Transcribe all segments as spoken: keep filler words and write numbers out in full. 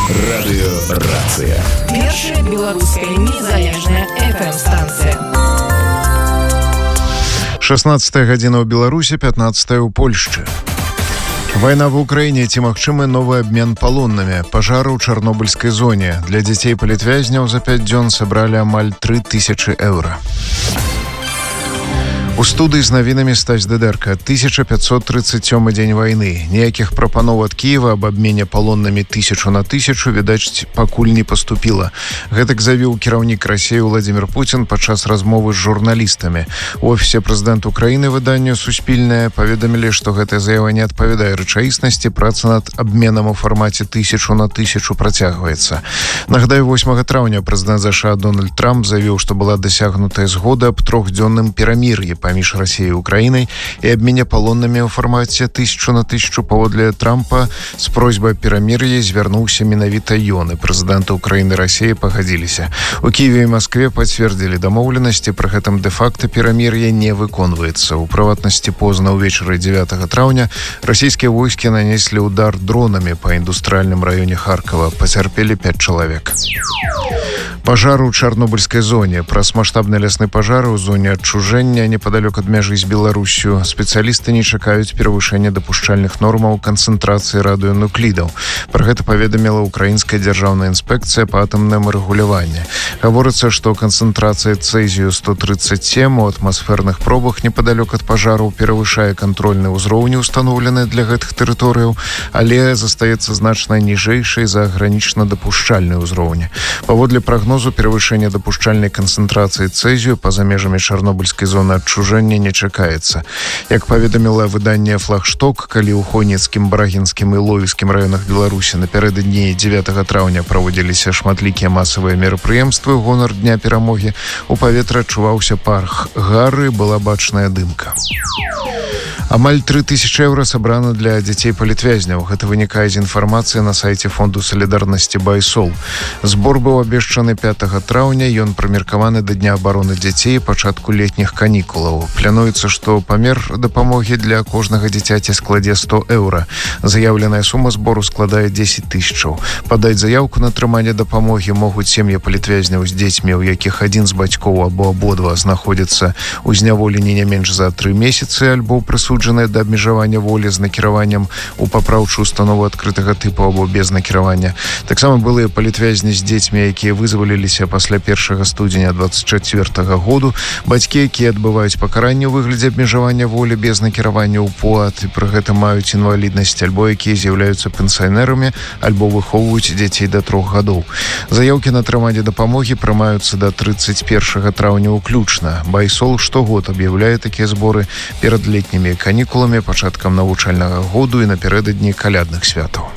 Радыёрацыя. Першая беларуская незалежная эф эм-станцыя. шаснаццатая гадзіна ў Беларусі, пятнаццатая ў Польшчы. Вайна в Украіне, ці магчымы новы абмен палоннымі, пажары ў чарнобыльскай зоне. Для дзяцей палітвязняў за пяць дзён сабралі амаль тры тысячы еўра. У студыі з навінамі Стась Дыдэрка. тысяча пятьсот тридцать сёмы дзень вайны. Ніякіх прапаноў ад Кіева аб абмене палоннымі тысячу на тысячу, відаць, пакуль не паступіла. Гэтак завіў кіраўнік Расіі Владзімір Пуцін падчас размовы з журналістамі. У офісе прэзідэнта Украіны выданню «Суспільнае» паведамілі, што гэтая заява не адпавядае рэчаіснасці, праца над абменам у фармаце тысячу на тысячу працягваецца. Нагадаю, восьмага траўня прэзідэнт ЗША Дональд Трамп заявіў, што была дасягнутая згода аб трохдзённым перамір'і паміж Расіяй і Украінай і абмене палоннымі ў фармаце тысячу на тысячу. Паводле Трампа з просьбай перамір'я звярнуўся менавіта ён, і прэзідэнты Украіны і Расіі пагадзіліся. У Кіеве і Маскве пацвердзілі дамоўленасці, пры гэтым дэ-факта перамір'я не выконваецца. У прыватнасці позна ўвечары дзевятага траўня расійскія войскі нанеслі удар дронамі па індустрыяльным раёне Харкова. Пацярпелі пяць чалавек. Пажар у чарнобыльскай зоне. Праз маштабны лясны пажар у зоне адчужэння непадалёк ад мяжы з Беларусю. Спецыялісты не чакаюць перавышэння дапушчальных нормаў канцэнтрацыі радыёнуклідаў. Пра гэта паведаміла украінская дзяржаўная інспекцыя па атамнаму рэгуляванні. Гаворыцца, што канцэнтрацыя цэзію сто тридцать семь у атмасферных пробах непадалёк ад пажараў перавышае кантрольны ўзроўні, устаноўлены для гэтых тэрыторыяў, але застаецца значна ніжэйшай за гранічна дапушчальны ўзроўні. Паводле прагнозу, перавышэння дапушчальнай канцэнтрацыі цэзію па-за межамі чарнобыльскай зоны адчужэння не чакаецца. Як паведаміла выданне «Флагшток», калі ў Хойніцкім, Брагінскім і Ловіцкім раёнах Беларусі напярэдадні дзевятага траўня праводзіліся шматлікія масавыя мерапрыемствы ў гонар Дня перамогі, у паветры адчуваўся пар гары, была бачная дымка. Амаль тры тысячы еўра сабрана для дзяцей палітвязняў. Гэта вынікае з інфармацыі на сайце фонду салідарнасці «Байсол». Збор быў абвешчаны пятага траўня, ён прымеркаваны да Дня абароны дзяцей, пачатку летніх канікулаў. Плануецца, што памер дапамогі для кожнага дзіцяці складзе сто еўра. Заяўленая сума збору складае дзесяць тысячаў. Падаць заяўку на атрыманне дапамогі могуць сем'і палітвязняў з дзецьмі, у якіх адзін з бацькоў або абодва знаходзяцца ў зняволенні не менш за тры месяцы, альбо прысуджаныя да абмежавання волі з накіраваннем у папраўчую установу адкрытага тыпу або без накіравання. Таксама былыя палітвязні з дзецьмі, якія вызваліліся пасля першага студзеня двадцать чацвёртага году, бацькі, якія адбываюць пакаранне ў выглядзе абмежавання волі без накіравання ў ПУАТ і пры гэтым маюць інваліднасць, альбо якія з'яўляюцца пенсіянерамі, альбо выхоўваюць дзяцей да трох гадоў. Заяўкі на атрыманне дапамогі прымаюцца да тридцать першага траўня ўключна. Байсол штогод аб'яўляе такія зборы перад летнімі канікуламі, пачаткам навучальнага году і напярэдадні калядных святаў.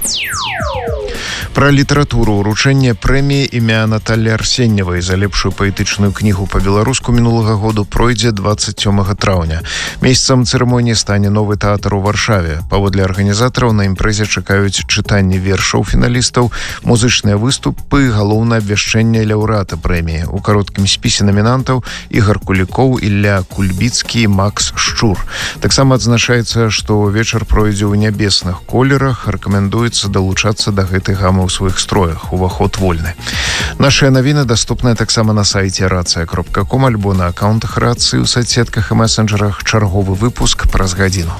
Пра літаратуру. Уручэнне прэміі імя Наталлі Арсеньевай за лепшую паэтычную кнігу па-беларуску мінулага году пройдзе двадцать сёмага траўня. Месцам цырымоніі стане новы тэатр у Варшаве. Паводле арганізатараў на імпрэзе чакаюць чытанне вершаў фіналістаў, музычныя выступы, галоўнае абвяшчэнне лаўрэата прэміі. У кароткім спісе намінантаў Ігар Кулікоў, Ілля Кульбіцкі, Макс Шчур. Таксама адзначаецца, што вечар пройдзе ў нябесных колерах. Рэкамендуецца далучацца да гэтай гамы ў сваіх строях. Уваход вольны. Нашыя навіны даступныя таксама на сайце рацыя кропка ком альбо на аккаунтах рацыі ў соцсетках і месенджерах. Чарговы выпуск праз гадзіну.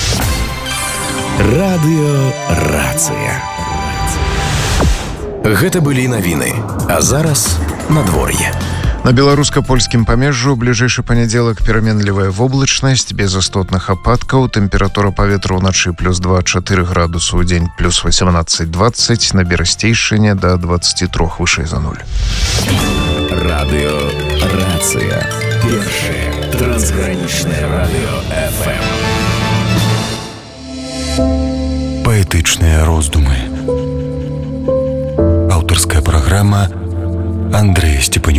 Радыёрацыя. Гэта былі навіны. А зараз надвор'е. На беларуска-польскім памежжу бліжэйшы панядзелак пераменлівая воблачнасць, без істотных ападкаў, тэмпература паветра ўначы плюс два-чатыры градусы, у дзень плюс восемнадцать двадцать, на Берасцейшчыне да двадцать три вышэй за нуль. Радыёрацыя. Першае трансгранічнае радыё эф эм. Паэтычныя роздумы. Аўтарская праграма Андрэя Степаненко.